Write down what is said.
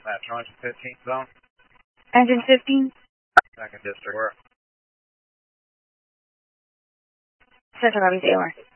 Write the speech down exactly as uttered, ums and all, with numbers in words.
Metro Engine fifteen zone. Engine fifteen. Second district. Where? Central Army, A O R.